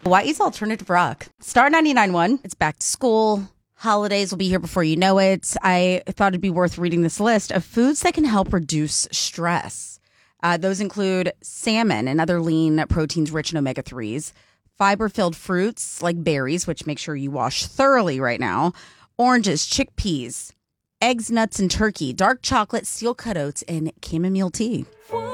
Hawaii's alternative rock. Star 99.1. It's back to school. Holidays will be here before you know it. I thought it'd be worth reading this list of foods that can help reduce stress. Those include salmon and other lean proteins rich in omega-3s, fiber-filled fruits like berries, which make sure you wash thoroughly right now, oranges, chickpeas, eggs, nuts, and turkey, dark chocolate, steel-cut oats, and chamomile tea.